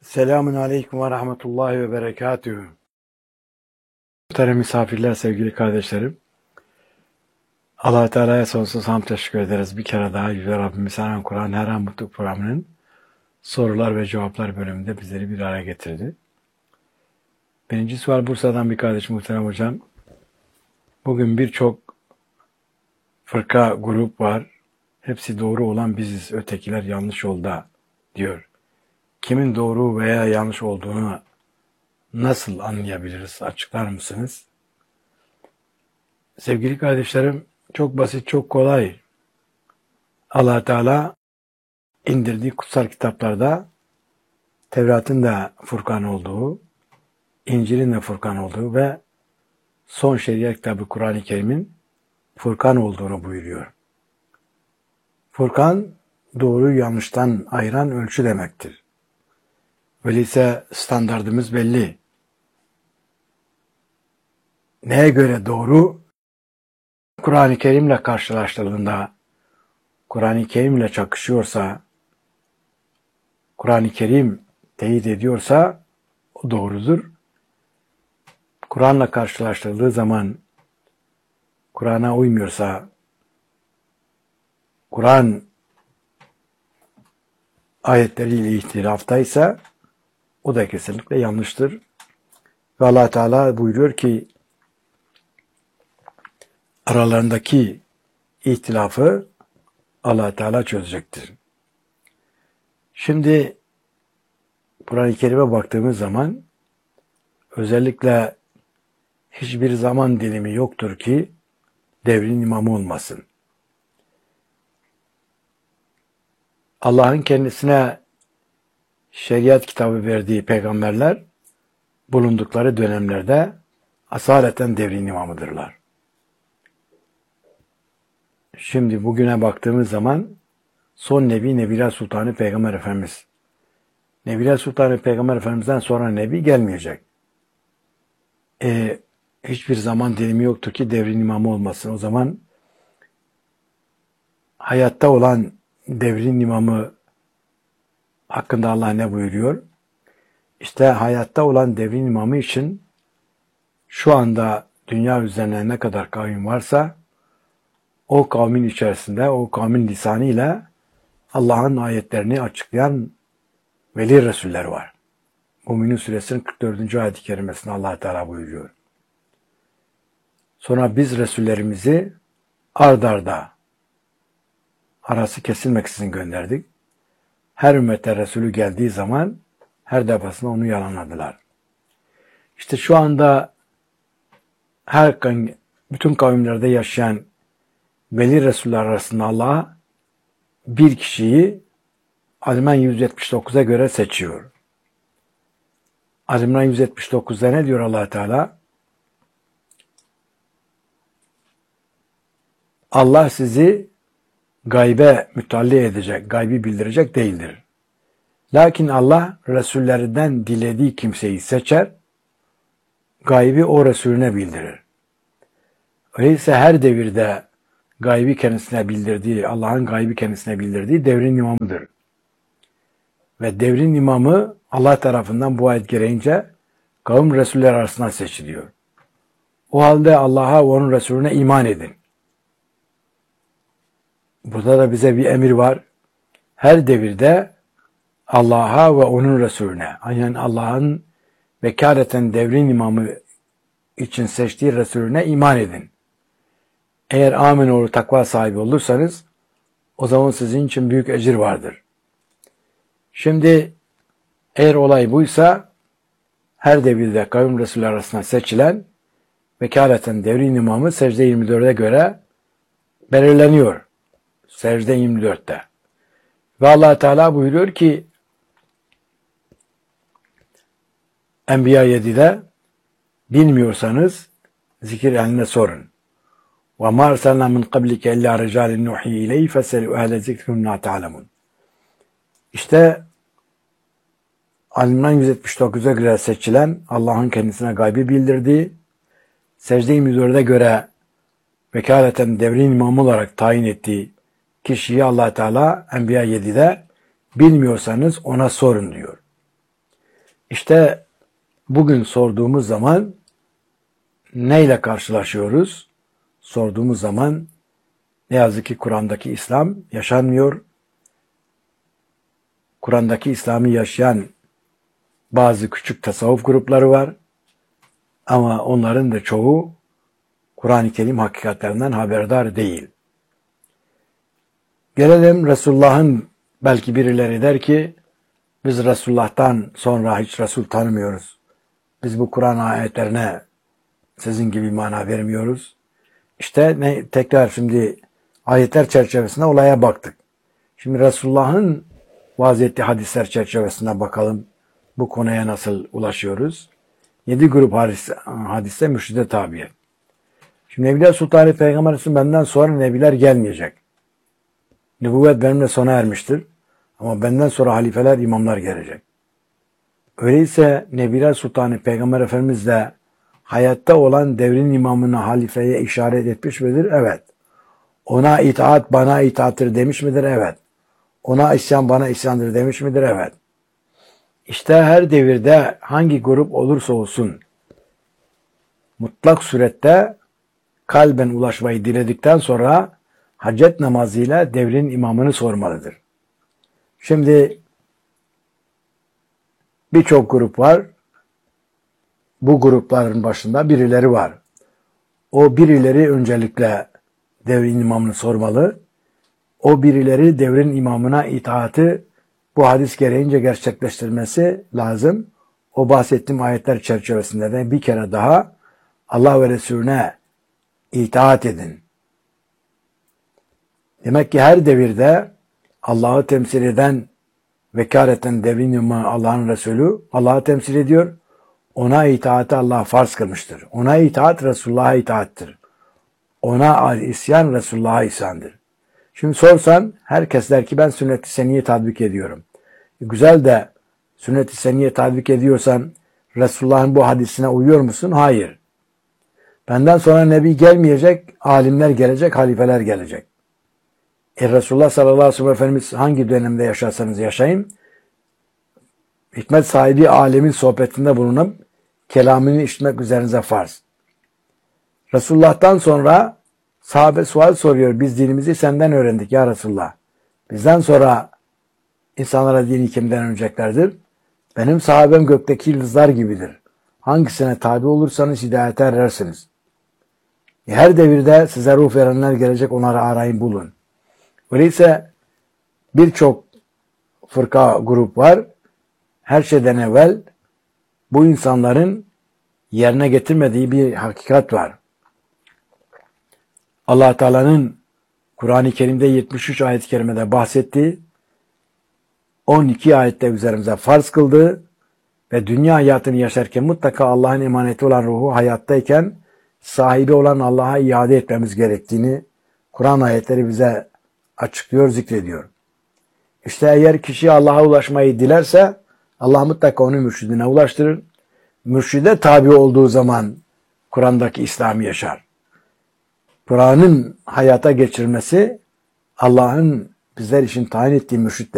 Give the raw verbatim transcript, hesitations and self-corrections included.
Selamun Aleyküm ve Rahmetullahi ve Berekatühü. Muhterem misafirler, sevgili kardeşlerim. Allah-u Teala'ya sonsuz hamd teşekkür ederiz. Bir kere daha Yüce Rabbimiz Her An Kur'an Her An Mutlu programının sorular ve cevaplar bölümünde bizleri bir araya getirdi. Birinci sual Bursa'dan bir kardeş muhterem hocam. Bugün birçok fırka, grup var. Hepsi doğru olan biziz, ötekiler yanlış yolda diyor. Kimin doğru veya yanlış olduğunu nasıl anlayabiliriz? Açıklar mısınız? Sevgili kardeşlerim, çok basit, çok kolay. Allah Teala indirdiği kutsal kitaplarda Tevrat'ın da Furkan olduğu, İncil'in de Furkan olduğu ve son şeriat kitabı Kur'an-ı Kerim'in Furkan olduğunu buyuruyor. Furkan, doğruyu yanlıştan ayıran ölçü demektir. Öyleyse standardımız belli. Neye göre doğru? Kur'an-ı Kerim'le karşılaştırıldığında, Kur'an-ı Kerim'le çakışıyorsa, Kur'an-ı Kerim teyit ediyorsa o doğrudur. Kur'an'la karşılaştırıldığı zaman Kur'an'a uymuyorsa, Kur'an ayetleriyle ihtilaftaysa o da kesinlikle yanlıştır. Ve Allah Teala buyuruyor ki aralarındaki ihtilafı Allah Teala çözecektir. Şimdi Kur'an-ı Kerim'e baktığımız zaman özellikle hiçbir zaman dilimi yoktur ki devrin imamı olmasın. Allah'ın kendisine şeriat kitabı verdiği peygamberler bulundukları dönemlerde asaleten devrin imamıdırlar. Şimdi bugüne baktığımız zaman son Nebi Nebiler Sultanı Peygamber Efendimiz. Nebiler Sultanı Peygamber Efendimiz'den sonra Nebi gelmeyecek. E, hiçbir zaman dilimi yoktur ki devrin imamı olmasın. O zaman hayatta olan devrin imamı hakkında Allah ne buyuruyor? İşte hayatta olan devrin imamı için şu anda dünya üzerinde ne kadar kavim varsa o kavmin içerisinde, o kavmin lisanıyla Allah'ın ayetlerini açıklayan veli resuller var. Mü'minun Suresinin kırk dördüncü ayet-i kerimesinde Allah Teala buyuruyor. Sonra biz resullerimizi ard arda arası kesilmeksizin gönderdik. Her ümmete Resulü geldiği zaman her defasında onu yalanladılar. İşte şu anda her bütün kavimlerde yaşayan veli Resuller arasında Allah bir kişiyi Ali-İmran yüz yetmiş dokuza göre seçiyor. Ali-İmran yüz yetmiş dokuzda ne diyor Allah Teala? Allah sizi gaybe mütalli edecek, gaybi bildirecek değildir. Lakin Allah Resullerinden dilediği kimseyi seçer, gaybi o Resulüne bildirir. Öyleyse her devirde gaybi kendisine bildirdiği, Allah'ın gaybi kendisine bildirdiği devrin imamıdır. Ve devrin imamı Allah tarafından bu ayet gereğince kavim Resuller arasından seçiliyor. O halde Allah'a ve onun Resulüne iman edin. Burada da bize bir emir var. Her devirde Allah'a ve onun Resulüne, yani Allah'ın vekaleten devrin imamı için seçtiği Resulüne iman edin. Eğer aminoğlu takva sahibi olursanız o zaman sizin için büyük ecir vardır. Şimdi eğer olay buysa her devirde kavim Resulü arasında seçilen vekaleten devrin imamı secde yirmi dörde göre belirleniyor. Secde yirmi dörtte. Ve Allah Teala buyuruyor ki Enbiya yedide bilmiyorsanız zikir ehline sorun. وَمَا أَرْسَلْنَا مِنْ قَبْلِكَ اِلَّا رِجَالٍ نُوحِي اِلَيْهِ فَسَلُوا اَهْلَ ذِكْرِهِمْ لَا تَعْلَمُونَ. İşte Ali-İmran yüz yetmiş dokuza göre seçilen Allah'ın kendisine gaybi bildirdiği, secde yirmi dörde göre vekaleten devrin imamı olarak tayin ettiği kişiyi Allah Teala Enbiya yedide bilmiyorsanız ona sorun diyor. İşte bugün sorduğumuz zaman neyle karşılaşıyoruz? Sorduğumuz zaman ne yazık ki Kur'an'daki İslam yaşanmıyor. Kur'an'daki İslam'ı yaşayan bazı küçük tasavvuf grupları var. Ama onların da çoğu Kur'an-ı Kerim hakikatlerinden haberdar değil. Gelelim Resulullah'ın, belki birileri der ki biz Resulullah'tan sonra hiç Resul tanımıyoruz. Biz bu Kur'an ayetlerine sizin gibi mana vermiyoruz. İşte ne, tekrar şimdi ayetler çerçevesinde olaya baktık. Şimdi Resulullah'ın vaaz ettiği hadisler çerçevesinde bakalım bu konuya nasıl ulaşıyoruz. Yedi grup hadis, hadiste mürşide tabiyet. Şimdi Nebiler Sultanı Peygamber Efendimiz benden sonra nebiler gelmeyecek. Nübüvvet benimle sona ermiştir. Ama benden sonra halifeler, imamlar gelecek. Öyleyse Nebiler Sultanı Peygamber Efendimiz de hayatta olan devrin imamına, halifeye işaret etmiş midir? Evet. Ona itaat bana itaattır demiş midir? Evet. Ona isyan bana isyandır demiş midir? Evet. İşte her devirde hangi grup olursa olsun mutlak surette kalben ulaşmayı diledikten sonra hacet namazıyla devrin imamını sormalıdır. Şimdi birçok grup var. Bu grupların başında birileri var. O birileri öncelikle devrin imamını sormalı. O birileri devrin imamına itaati bu hadis gereğince gerçekleştirmesi lazım. O bahsettiğim ayetler çerçevesinde de bir kere daha Allah ve Resulüne itaat edin. Demek ki her devirde Allah'ı temsil eden, vekaleten devrin imamı Allah'ın Resulü Allah'ı temsil ediyor. Ona itaati Allah farz kılmıştır. Ona itaat Resulullah'a itaattir. Ona isyan Resulullah'a isyandır. Şimdi sorsan herkes der ki ben sünnet-i seniyye tatbik ediyorum. E güzel de sünnet-i seniyye tatbik ediyorsan Resulullah'ın bu hadisine uyuyor musun? Hayır. Benden sonra nebi gelmeyecek, alimler gelecek, halifeler gelecek. E Resulullah sallallahu aleyhi ve sellem Efendimiz hangi dönemde yaşarsanız yaşayın, hikmet sahibi alemin sohbetinde bulunup kelamını işitmek üzerinize farz. Resulullah'tan sonra sahabe sual soruyor. Biz dinimizi senden öğrendik ya Resulullah. Bizden sonra insanlara dini kimden öğreneceklerdir? Benim sahabem gökteki yıldızlar gibidir. Hangisine tabi olursanız hidayete erersiniz. Her devirde size ruh verenler gelecek, onları arayın bulun. Öyleyse birçok fırka grup var. Her şeyden evvel bu insanların yerine getirmediği bir hakikat var. Allah Teala'nın Kur'an-ı Kerim'de yetmiş üç ayet-i kerimede bahsettiği, on iki ayette üzerimize farz kıldığı ve dünya hayatını yaşarken mutlaka Allah'ın emaneti olan ruhu hayattayken sahibi olan Allah'a iade etmemiz gerektiğini Kur'an ayetleri bize açıklıyor, zikrediyor. İşte eğer kişi Allah'a ulaşmayı dilerse Allah mutlaka onu mürşidine ulaştırır. Mürşide tabi olduğu zaman Kur'an'daki İslam'ı yaşar. Kur'an'ın hayata geçirmesi Allah'ın bizler için tayin ettiği mürşitler.